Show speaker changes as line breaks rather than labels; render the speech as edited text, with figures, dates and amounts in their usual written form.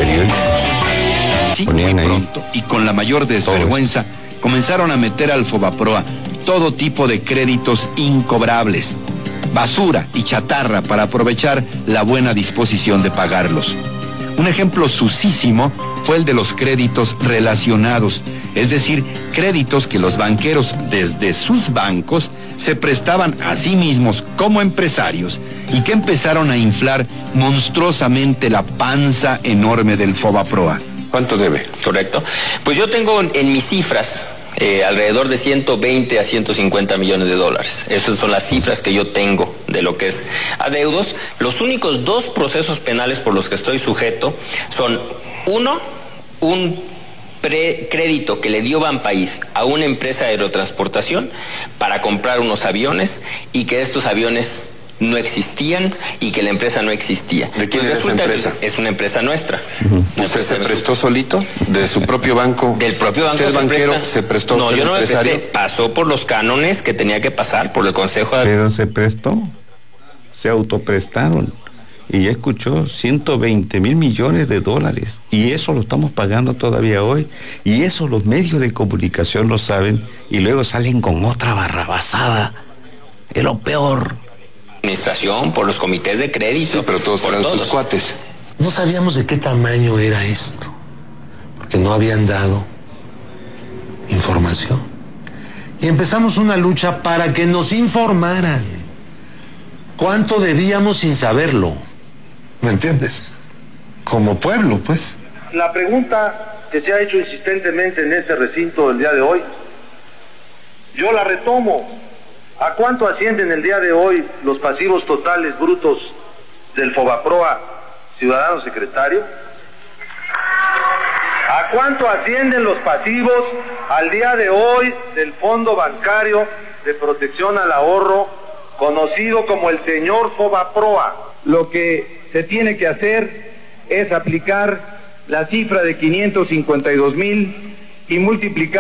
periódicos.
Sí, muy pronto, y con la mayor desvergüenza, comenzaron a meter al Fobaproa todo tipo de créditos incobrables, basura y chatarra para aprovechar la buena disposición de pagarlos. Un ejemplo sucísimo fue el de los créditos relacionados, es decir, créditos que los banqueros desde sus bancos se prestaban a sí mismos como empresarios y que empezaron a inflar monstruosamente la panza enorme del Fobaproa.
¿Cuánto debe?
Correcto. Pues yo tengo en mis cifras alrededor de 120 a 150 millones de dólares. Esas son las cifras que yo tengo de lo que es adeudos. Los únicos dos procesos penales por los que estoy sujeto son, uno, un crédito que le dio Banpaís a una empresa de aerotransportación para comprar unos aviones y que estos aviones no existían y que la empresa no existía.
¿De quién es esa empresa?
Es una empresa nuestra.
¿Usted se prestó solito? ¿De su propio banco?
Del propio banco.
¿Usted banquero se prestó?
No, yo no me
empresario?
presté. Pasó por los cánones que tenía que pasar por el Consejo de...
Pero se prestó, se autoprestaron. Y ya escuchó, 120 mil millones de dólares. Y eso lo estamos pagando todavía hoy. Y eso los medios de comunicación lo saben. Y luego salen con otra barrabasada. Es lo peor.
Administración, por los comités de crédito.
Sí, pero todos eran sus cuates.
No sabíamos de qué tamaño era esto, porque no habían dado información. Y empezamos una lucha para que nos informaran cuánto debíamos sin saberlo. ¿Me entiendes? Como pueblo, pues.
La pregunta que se ha hecho insistentemente en este recinto del día de hoy, yo la retomo. ¿A cuánto ascienden el día de hoy los pasivos totales brutos del Fobaproa, ciudadano secretario? ¿A cuánto ascienden los pasivos al día de hoy del Fondo Bancario de Protección al Ahorro, conocido como el señor Fobaproa? Lo que se tiene que hacer es aplicar la cifra de 552,000 y multiplicar